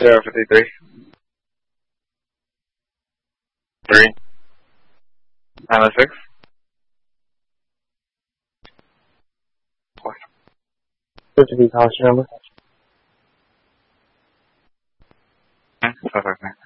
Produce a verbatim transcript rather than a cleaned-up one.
Zero fifty-three. Three. Nine oh six. Four. fifty policy number. Five five nine.